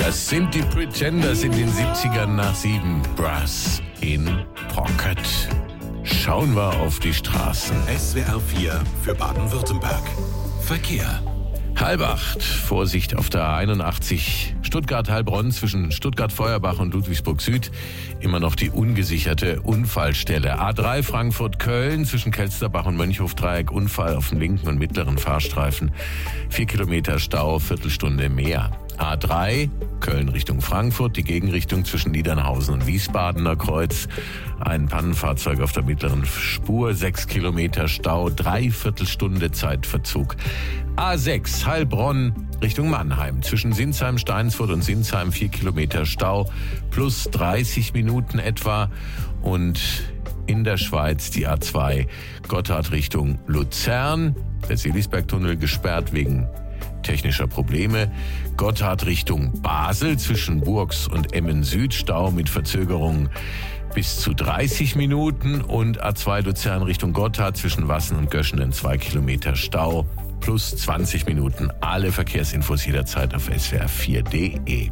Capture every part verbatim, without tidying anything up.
Das sind die Pretenders in den siebzigern nach sieben. Brass in Pocket. Schauen wir auf die Straßen. S W R vier für Baden-Württemberg. Verkehr. Halb acht, Vorsicht auf der A einundachtzig, Stuttgart-Heilbronn zwischen Stuttgart-Feuerbach und Ludwigsburg Süd. Immer noch die ungesicherte Unfallstelle. A drei Frankfurt-Köln zwischen Kelsterbach und Mönchhof-Dreieck. Unfall auf dem linken und mittleren Fahrstreifen. Vier Kilometer Stau, Viertelstunde mehr. A drei Köln Richtung Frankfurt, die Gegenrichtung zwischen Niedernhausen und Wiesbadener Kreuz. Ein Pannenfahrzeug auf der mittleren Spur, sechs Kilometer Stau, Dreiviertelstunde Zeitverzug. A sechs Heilbronn Richtung Mannheim, zwischen Sinsheim, Steinsfurt und Sinsheim, vier Kilometer Stau, plus dreißig Minuten etwa. Und in der Schweiz die A zwei Gotthard Richtung Luzern, der Seelisbergtunnel gesperrt wegen technischer Probleme. Gotthard Richtung Basel zwischen Burgs und Emmen Süd, Stau mit Verzögerung bis zu dreißig Minuten. Und A zwei Luzern Richtung Gotthard zwischen Wassen und Göschenen, zwei Kilometer Stau plus zwanzig Minuten. Alle Verkehrsinfos jederzeit auf S W R vier punkt de.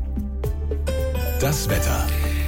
Das Wetter.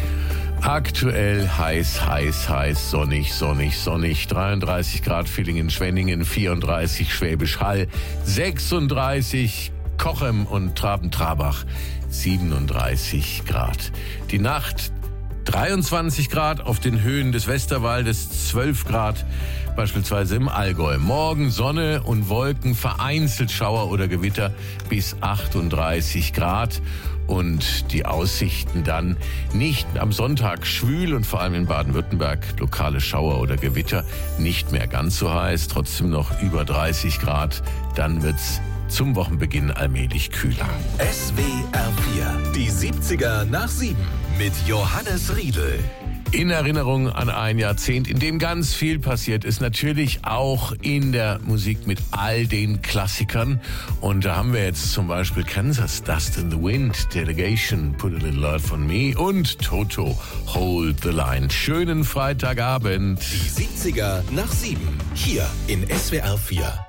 Aktuell heiß, heiß, heiß, sonnig, sonnig, sonnig. dreiunddreißig Grad Villingen-Schwenningen, vierunddreißig Schwäbisch Hall, sechsunddreißig Kochem und Traben-Trabach, siebenunddreißig Grad. Die Nacht dreiundzwanzig Grad auf den Höhen des Westerwaldes, zwölf Grad beispielsweise im Allgäu. Morgen Sonne und Wolken, vereinzelt Schauer oder Gewitter bis achtunddreißig Grad. Und die Aussichten dann nicht am Sonntag schwül und vor allem in Baden-Württemberg lokale Schauer oder Gewitter, nicht mehr ganz so heiß, trotzdem noch über dreißig Grad. Dann wird's zum Wochenbeginn allmählich kühler. S W R vier, die siebziger nach sieben mit Johannes Riedl. In Erinnerung an ein Jahrzehnt, in dem ganz viel passiert ist, natürlich auch in der Musik mit all den Klassikern. Und da haben wir jetzt zum Beispiel Kansas, Dust in the Wind, Delegation, Put a Little Love on Me und Toto, Hold the Line. Schönen Freitagabend. Die siebziger nach sieben, hier in S W R vier.